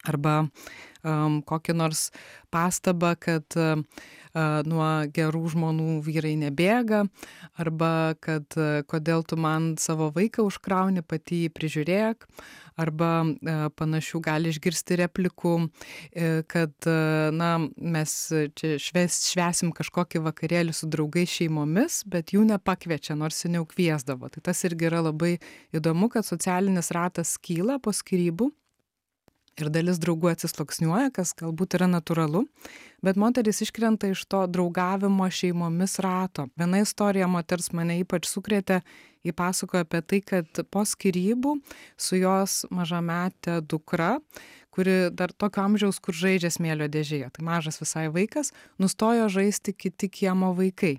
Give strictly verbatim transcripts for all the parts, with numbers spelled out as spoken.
Arba um, kokį nors pastabą, kad uh, nuo gerų žmonų vyrai nebėga, arba kad uh, kodėl tu man savo vaiką užkrauni, pati jį prižiūrėk, arba uh, panašių gali išgirsti replikų, uh, kad uh, na, mes čia šves, švesim kažkokį vakarėlį su draugais šeimomis, bet jų nepakviečia, nors seniau kviesdavo. Tai tas irgi yra labai įdomu, kad socialinis ratas kyla po skyrybų. Ir dalis draugų atsisluoksniuoja, kas galbūt yra natūralu, bet moteris iškrenta iš to draugavimo šeimomis rato. Viena istorija moters mane ypač sukrėtė, ji pasakojo apie tai, kad po skyrybų su jos mažametė dukra, kuri dar tokio amžiaus, kur žaidžia smėlio dėžėje, tai mažas visai vaikas, nustojo žaisti kiti kiemo vaikai.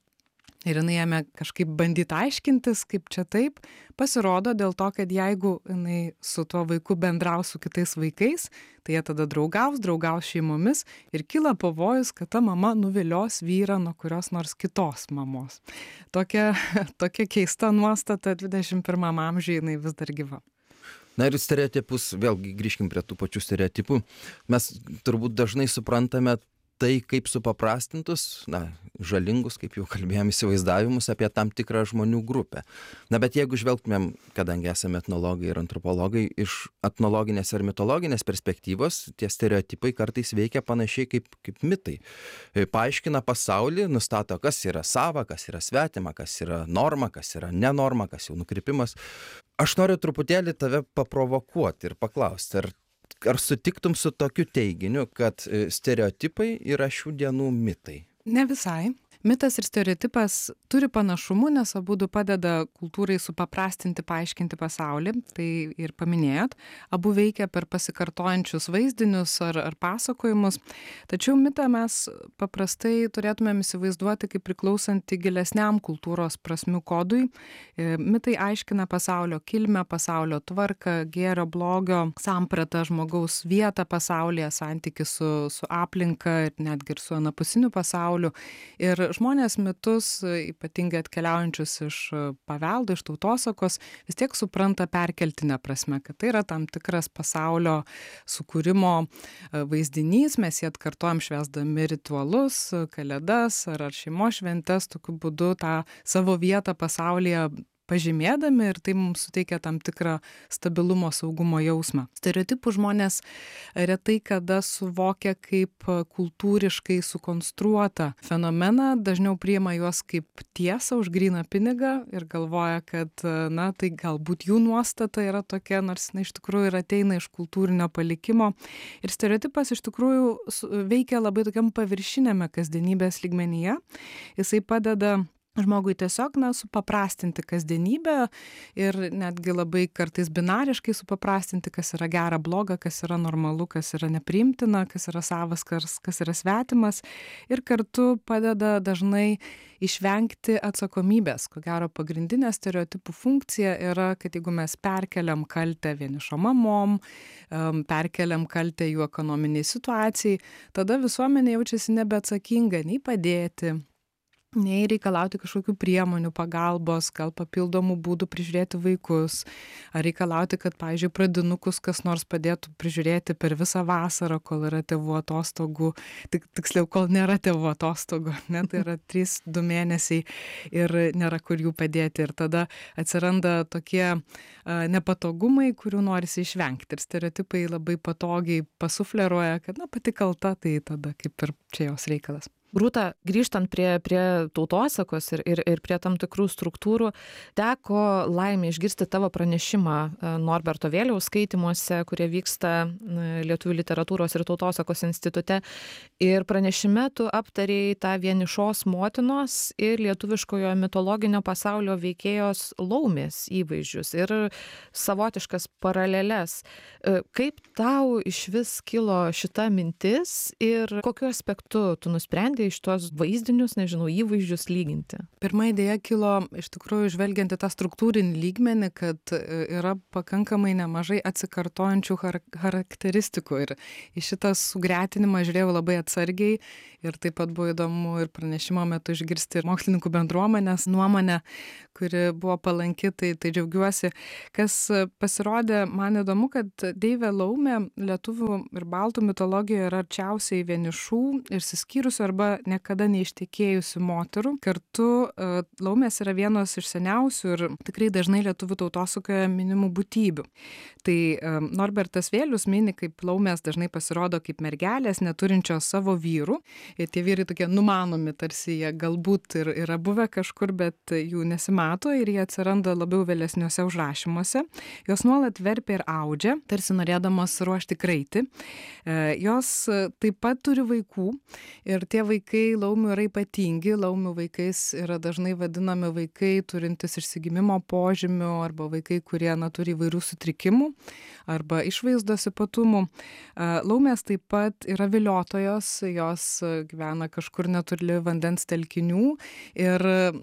Ir jinai ėmė kažkaip bandyti aiškintis, kaip čia taip. Pasirodo dėl to, kad jeigu jinai su tuo vaiku bendraus su kitais vaikais, tai jie tada draugaus, draugaus šeimomis ir kyla pavojus, kad ta mama nuvilios vyrą nuo kurios nors kitos mamos. Tokia, tokia keista nuostata dvidešimt pirmam amžiuje jinai vis dar gyva. Na ir stereotipus, vėlgi grįžkim prie tų pačių stereotipų. Mes turbūt dažnai suprantame tai kaip supaprastintus, na, žalingus, kaip jau kalbėjom, įsivaizdavimus apie tam tikrą žmonių grupę. Na, bet jeigu žvelgtumėm, kadangi esame etnologai ir antropologai, iš etnologinės ir mitologinės perspektyvos, tie stereotipai kartais veikia panašiai kaip, kaip mitai. Paaiškina pasaulį, nustato, kas yra sava, kas yra svetima, kas yra norma, kas yra nenorma, kas jau nukrypimas. Aš noriu truputėlį tave paprovokuoti ir paklausti, ar Ar sutiktum su tokiu teiginiu, kad stereotipai yra šių dienų mitai? Ne visai. Mitas ir stereotipas turi panašumų, nes abudu padeda kultūrai supaprastinti, paaiškinti pasaulį, tai ir paminėjot. Abu veikia per pasikartojančius vaizdinius ar, ar pasakojimus. Tačiau mitą mes paprastai turėtumėm įsivaizduoti kaip priklausantį gilesniam kultūros prasmių kodui. Mitai aiškina pasaulio kilmę, pasaulio tvarką, gėrio, blogio sampratą, žmogaus vietą pasaulyje, santykį su, su aplinka ir netgi ir su anapusiniu pasauliu. Ir žmonės mitus, ypatingai atkeliaujančius iš paveldo, iš tautosakos, vis tiek supranta perkeltinę prasme, kad tai yra tam tikras pasaulio sukūrimo vaizdinys, mes jį atkartojam švęsdami ritualus, kalėdas ar, ar šeimos šventes, tokiu būdu tą savo vietą pasaulyje pažymėdami ir tai mums suteikia tam tikrą stabilumo, saugumo jausmą. Stereotipų žmonės retai kada suvokia kaip kultūriškai sukonstruotą fenomeną, dažniau priima juos kaip tiesą už gryną pinigą ir galvoja, kad na, tai galbūt jų nuostata yra tokia, nors na, iš tikrųjų ir ateina iš kultūrinio palikimo. Ir stereotipas iš tikrųjų veikia labai tokiam paviršinėme kasdienybės lygmenyje. Jisai padeda žmogui tiesiog na, supaprastinti kasdienybę ir netgi labai kartais binariškai supaprastinti, kas yra gera, bloga, kas yra normalu, kas yra nepriimtina, kas yra savas, kas, kas yra svetimas. Ir kartu padeda dažnai išvengti atsakomybės. Ko gero pagrindinė stereotipų funkcija yra, kad jeigu mes perkeliam kaltę vienišom mamom, perkeliam kaltę jų ekonominiai situacijai, tada visuomenė jaučiasi nebeatsakinga nei padėti, nei reikalauti kažkokių priemonių, pagalbos, gal papildomų būdų prižiūrėti vaikus, ar reikalauti, kad, pavyzdžiui, pradinukus kas nors padėtų prižiūrėti per visą vasarą, kol yra tėvų atostogų, tik, tiksliau, kol nėra tėvų atostogų, ne, tai yra trys du mėnesiai ir nėra kur jų padėti. Ir tada atsiranda tokie a, nepatogumai, kurių norisi išvengti. Ir stereotipai labai patogiai pasufleruoja, kad, na, pati kalta, tai tada kaip ir čia jos reikalas. Rūta, grįžtant prie, prie tautosakos ir, ir, ir prie tam tikrų struktūrų, teko laimė išgirsti tavo pranešimą Norberto Vėliaus skaitymuose, kurie vyksta Lietuvių literatūros ir tautosakos institute. Ir pranešime tu aptarėjai tą vienišos motinos ir lietuviškojo mitologinio pasaulio veikėjos laumės įvaizdžius ir savotiškas paraleles. Kaip tau iš vis kilo šita mintis ir kokiu aspektu tu nusprendei šitos vaizdinius, nežinau, įvaizdžius lyginti? Pirma idėja kilo iš tikrųjų žvelgiant į tą struktūrinį lygmenį, kad yra pakankamai nemažai atsikartojančių char charakteristikų ir į šitą sugretinimą žiūrėjau labai atsargiai ir taip pat buvo įdomu ir pranešimo metu išgirsti ir mokslininkų bendruomenės nuomonę, kuri buvo palanki, tai, tai džiaugiuosi. Kas pasirodė, man įdomu, kad deivė laumė lietuvių ir baltų mitologijoje yra arčiausiai vienišų, išsiskyrusių arba niekada neištekėjusių moterų. Kartu laumės yra vienos iš seniausių ir tikrai dažnai lietuvių tautosakoje minimų būtybių. Tai Norbertas Vėlius mini, kaip laumės dažnai pasirodo kaip mergelės, neturinčios savo vyrų. Ir tie vyrai tokie numanomi, tarsi jie galbūt ir yra buvę kažkur, bet jų nesimato ir jie atsiranda labiau vėlesniuose užrašymuose. Jos nuolat verpia ir audžia, tarsi norėdamos ruošti kraitį. Jos taip pat turi vaikų ir tie vaikai laumių yra ypatingi. Laumių vaikais yra dažnai vadinami vaikai turintys išsigimimo požymių arba vaikai, kurie na, turi įvairių sutrikimų arba išvaizdos ypatumų. Laumės taip pat yra viliotojos, jos gyvena kažkur netoli vandens telkinių ir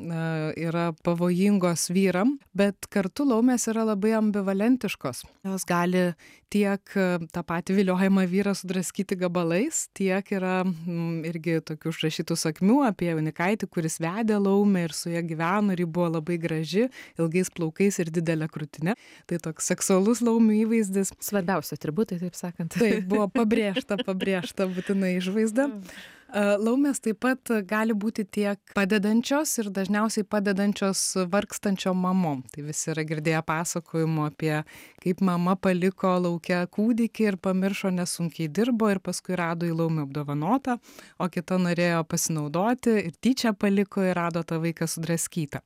yra pavojingos vyram, bet kartu laumės yra labai ambivalentiškos. Jos gali tiek tą patį viliojamą vyrą sudraskyti gabalais, tiek yra m, irgi tokių užrašytų sakmių apie jaunikaitį, kuris vedė laumę ir su ja gyveno ir ji buvo labai graži, ilgais plaukais ir didelė krūtinė. Tai toks seksualus laumių įvaizdis. Svarbiausia atributai, taip sakant. Tai buvo pabrėžta, pabrėžta būtinai išvaizda. Laumės taip pat gali būti tiek padedančios ir dažniausiai padedančios vargstančiom mamom. Tai visi yra girdėję pasakojimų apie, kaip mama paliko lauke kūdikį ir pamiršo, nes sunkiai dirbo ir paskui rado į laumę apdovanotą, o kita norėjo pasinaudoti ir tyčia paliko ir rado tą vaiką sudraskytą.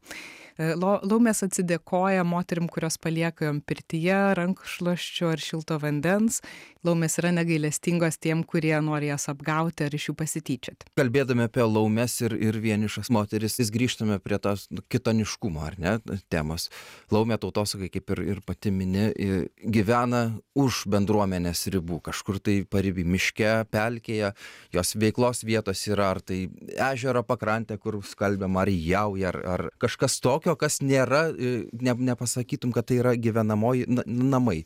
Laumės atsidėkoja moterim, kurios palieka jom pirtyje, rankšluosčių ar šilto vandens. Laumės yra negailestingos tiem, kurie nori jas apgauti ar iš jų pasityčioti. Kalbėdami apie laumes ir, ir vienišas moteris, vis grįžtame prie tos kitoniškumo, ar ne, temos. Laumė tautosakai, kaip ir, ir pati mini, gyvena už bendruomenės ribų, kažkur tai pariby miške, pelkėje, jos veiklos vietos yra ar tai ežero pakrantė, kur skalbiama, ar jauja, ar, ar kažkas tokio, kas nėra, ne, nepasakytum, kad tai yra gyvenamoji namai.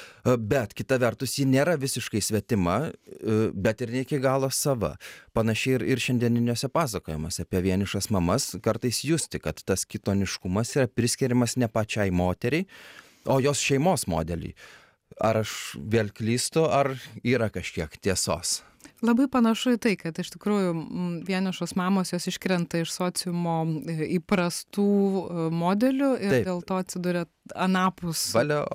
Bet kita vertus, ji nėra visiškai svetima, bet ir ne iki galo sava. Panašiai ir, ir šiandieniniuose pasakojimuose apie vienišas mamas kartais justi, kad tas kitoniškumas yra priskiriamas ne pačiai moteriai, o jos šeimos modeliai. Ar aš vėl klystu, ar yra kažkiek tiesos? Labai panašu į tai, kad iš tikrųjų vienišos mamos jos iškrenta iš sociumo įprastų modelių ir Taip. Dėl to atsiduria anapus,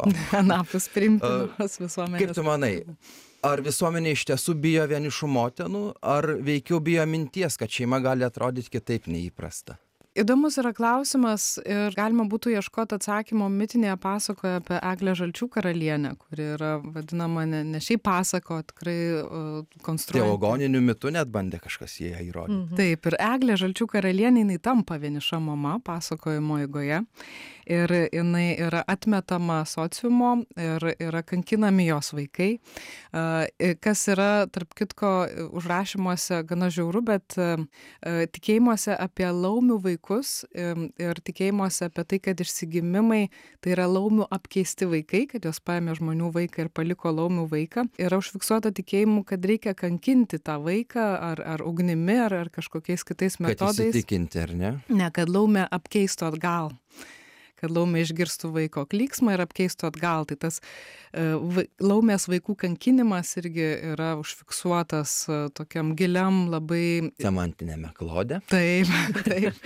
anapus priimtinos visuomenės. Kaip tu manai, ar visuomenė iš tiesų bijo vienišų motinų, ar veikiau bijo minties, kad šeima gali atrodyti kitaip neįprasta? Įdomus yra klausimas ir galima būtų ieškoti atsakymo mitinėje pasakoje apie Eglę Žalčių karalienę, kuri yra vadinama ne, ne šiaip pasako, tikrai uh, konstruojant. Teogoniniu mitu net bandė kažkas ją įrodyti. Mhm. Taip, ir Eglė Žalčių karalienė, jinai tampa vieniša mama pasakojimo eigoje ir jinai yra atmetama sociumo ir yra kankinami jos vaikai, uh, kas yra, tarp kitko, užrašymuose gana žiauru, bet uh, tikėjimuose apie laumių vaikus ir tikėjimuose apie tai, kad išsigimimai tai yra laumių apkeisti vaikai, kad jos paėmė žmonių vaiką ir paliko laumių vaiką. Yra užfiksuota tikėjimu, kad reikia kankinti tą vaiką ar, ar ugnimi, ar, ar kažkokiais kitais metodais. Kad įsitikinti, ar ne? Ne, kad laumė apkeistų atgal. Kad laumė išgirstų vaiko klyksmą ir apkeistų atgal. Tai tas uh, laumės vaikų kankinimas irgi yra užfiksuotas uh, tokiam giliam labai... Semantinėme klode. Taip, taip.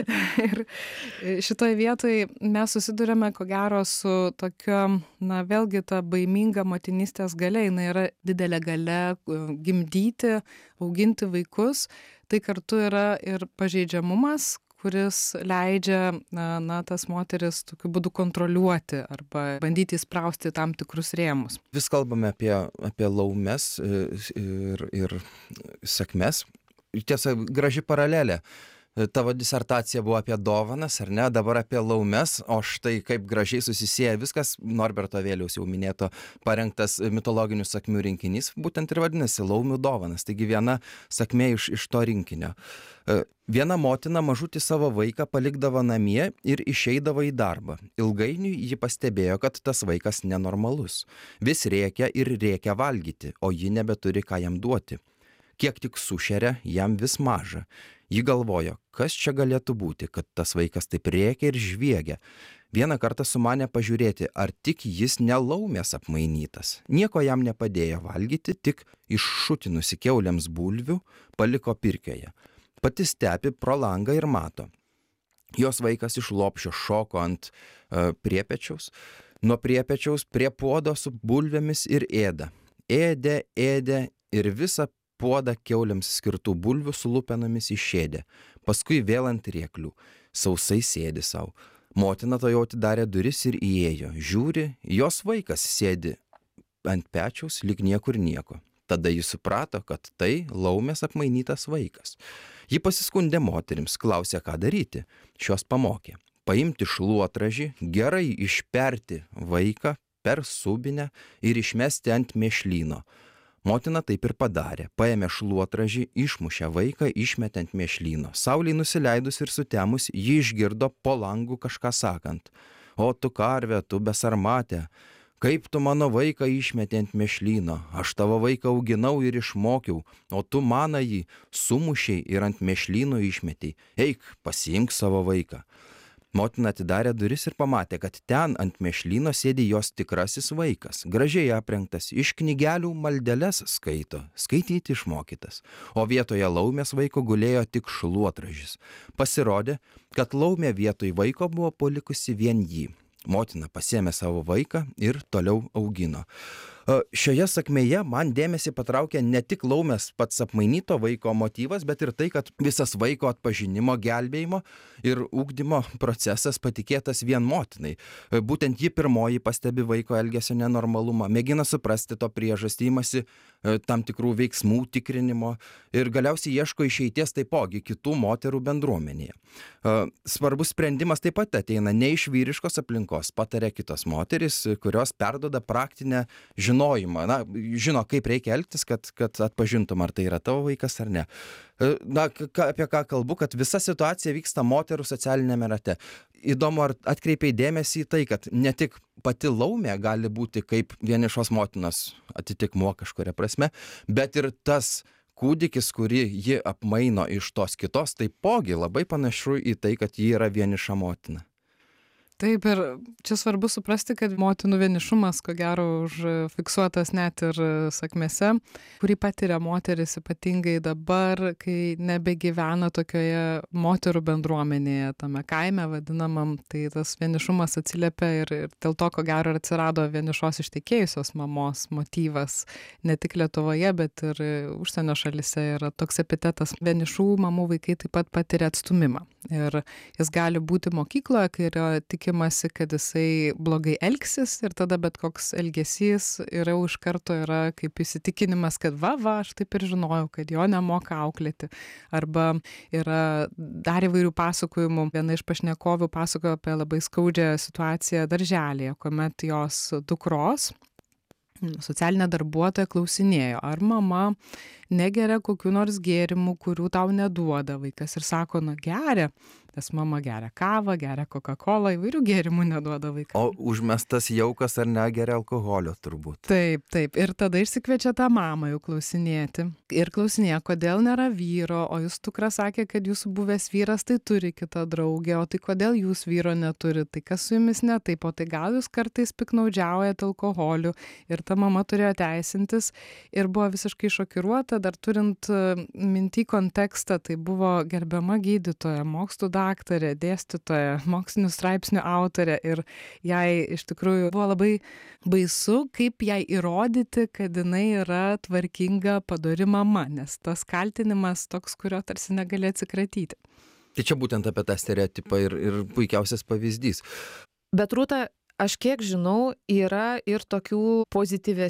Ir šitoje vietoje mes susidurėme, ko gero, su tokio, na, vėlgi ta baiminga motinystės galia. Jis yra didelė galia gimdyti, auginti vaikus. Tai kartu yra ir pažeidžiamumas, kuris leidžia na, na, tas moteris tokiu būdu kontroliuoti arba bandyti įsprausti tam tikrus rėmus. Vis kalbame apie, apie laumes ir, ir sakmes. Tiesa, graži paralelė. tavo disertacija buvo apie dovanas, ar ne, dabar apie laumes, o štai kaip gražiai susisieja viskas, Norberto Vėliaus jau minėto parengtas mitologinių sakmių rinkinys, būtent ir vadinasi laumių dovanas, taigi viena sakmė iš, iš to rinkinio. Viena motina mažutį savo vaiką palikdavo namie ir išeidavo į darbą. Ilgainiui ji pastebėjo, kad tas vaikas nenormalus. Vis rėkia ir rėkia valgyti, o ji nebeturi ką jam duoti. Kiek tik sušeria, jam vis maža. Ji galvojo, kas čia galėtų būti, kad tas vaikas taip rėkia ir žviegia. Vieną kartą sumanė pažiūrėti, ar tik jis nelaumės apmainytas. Nieko jam nepadėjo valgyti, tik iššutinusi kiauliams bulvių paliko pirkioje. Pati stebi pro langą ir mato. Jos vaikas iš lopšio šoko ant uh, priepečiaus, nuo priepečiaus prie puodo su bulvėmis ir ėda. Ėdė, ėdė ir visą puodą kiauliams skirtų bulvių su lupenomis išėdė. Paskui vėl ant rėklių. Sausai sėdi savo. Motina to jau atidarė duris ir įėjo. Žiūri, jos vaikas sėdi ant pečiaus lyg niekur nieko. Tada jis suprato, kad tai laumės apmainytas vaikas. Ji pasiskundė moterims, klausė, ką daryti. Šios pamokė. Paimti šluotražį, gerai išperti vaiką per subinę ir išmesti ant mėšlyno. Motina taip ir padarė. Paėmė šluotražį, išmušė vaiką, išmetė ant mėšlyno. Saulei nusileidus ir sutemus, ji išgirdo po langų kažką sakant. O tu karve, tu besarmatė, kaip tu mano vaiką išmetė ant mėšlyno? Aš tavo vaiką auginau ir išmokiau, o tu maną jį sumušiai ir ant mėšlyno išmetei. Eik, pasiimk savo vaiką. Motina atidarė duris ir pamatė, kad ten ant mėšlyno sėdi jos tikrasis vaikas, gražiai aprengtas, iš knygelių maldeles skaito, skaityti išmokytas, o vietoje laumės vaiko gulėjo tik šluotražis. Pasirodė, kad laumė vietoj vaiko buvo palikusi vien jį. Motina pasiėmė savo vaiką ir toliau augino. Šioje sakmėje man dėmesį patraukė ne tik laumės pats apmainyto vaiko motyvas, bet ir tai, kad visas vaiko atpažinimo, gelbėjimo ir ugdymo procesas patikėtas vien motinai. Būtent ji pirmoji pastebi vaiko elgesio nenormalumą, mėgina suprasti to priežastį, imasi tam tikrų veiksmų tikrinimo ir galiausiai ieško išeities taipogi kitų moterų bendruomenėje. Svarbus sprendimas taip pat ateina ne iš vyriškos aplinkos, pataria kitos moteris, kurios perduoda praktinę žinojimą, na, žino, kaip reikia elgtis, kad, kad atpažintum, ar tai yra tavo vaikas ar ne. Na, ka, apie ką kalbu, kad visa situacija vyksta moterų socialinėme rate. Įdomu, ar atkreipiai dėmesį į tai, kad ne tik pati laumė gali būti kaip vienišos motinos atitikmuo kažkuria prasme, bet ir tas kūdikis, kurį ji apmaino iš tos kitos, taipogi labai panašu į tai, kad ji yra vieniša motina. Taip, ir čia svarbu suprasti, kad motinų vienišumas, ko gero, užfiksuotas net ir sakmėse, kurį patiria moteris ypatingai dabar, kai nebegyvena tokioje moterų bendruomenėje, tame kaime vadinamam, tai tas vienišumas atsiliepia ir, ir dėl to, ko gero, atsirado vienišos ištekėjusios mamos motyvas, ne tik Lietuvoje, bet ir užsienio šalyse yra toks epitetas. Vienišų mamų vaikai taip pat patiria atstumimą. Ir jis gali būti mokykloje, kai yra tikimasi, kad jisai blogai elgsis ir tada bet koks elgesys yra iš karto yra kaip įsitikinimas, kad va, va, aš taip ir žinojau, kad jo nemoka auklėti. Arba yra dar įvairių pasakojimų. Viena iš pašnekovių pasakojo apie labai skaudžią situaciją darželėje, kuomet jos dukros socialinė darbuotoja klausinėjo, ar mama negeria kokių nors gėrimų, kurių tau neduoda vaikas. Ir sako, na geria, nes mama geria kavą, geria Coca-Cola, įvairių gėrimų neduoda vaikas. O užmestas jaukas ar negeria alkoholio turbūt. Taip, taip. Ir tada išsikviečia tą mamą jau klausinėti. Ir klausinėja, kodėl nėra vyro, o jūs dukra sakė, kad jūsų buvęs vyras tai turi kitą draugę, o tai kodėl jūs vyro neturi, tai kas su jumis ne taip, o tai gal jūs kartais piknaudžiaujat alkoholiu. Ir ta mama turėjo teisintis ir buvo visiškai šokiruota, dar turint minty kontekstą, tai buvo gerbiama gydytoja, mokslų daktarė, dėstytoja, mokslinių straipsnių autorė ir jai iš tikrųjų buvo labai baisu, kaip jai įrodyti, kad jinai yra tvarkinga, padori mama, nes tas kaltinimas toks, kurio tarsi negali atsikratyti. Tai čia būtent apie tą stereotipą ir, ir puikiausias pavyzdys. Bet Rūta, aš kiek žinau, yra ir tokių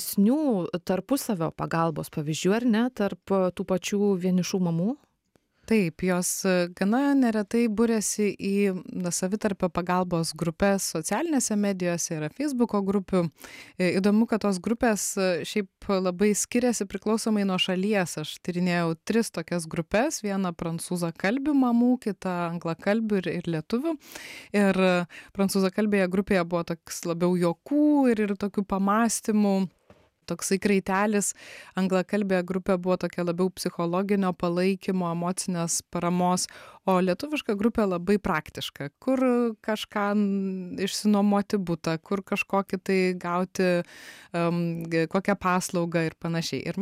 pozityvesnių tarpusavio pagalbos pavyzdžių, ar ne, tarp tų pačių vienišų mamų? Taip, jos gana neretai buriasi į savitarpio pagalbos grupės socialinėse medijose, yra Facebooko grupių. Įdomu, kad tos grupės šiaip labai skiriasi priklausomai nuo šalies. Aš tyrinėjau tris tokias grupės, vieną prancūzakalbių mamų, kitą anglakalbių ir, ir lietuvių. Ir prancūzakalbėje grupėje buvo toks labiau juokų ir, ir tokių pamastymų. Toksai kraitelis, anglakalbėje grupė buvo tokia labiau psichologinio palaikymo, emocinės paramos, o lietuviška grupė labai praktiška, kur kažką išsinuomoti butą, kur kažkokį tai gauti, um, kokią paslaugą ir panašiai. Ir